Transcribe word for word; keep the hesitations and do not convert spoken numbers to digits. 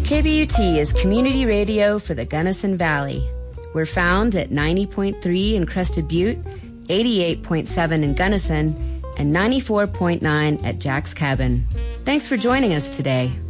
K B U T is community radio for the Gunnison Valley. We're found at ninety point three in Crested Butte, eighty-eight point seven in Gunnison, and ninety-four point nine at Jack's Cabin. Thanks for joining us today.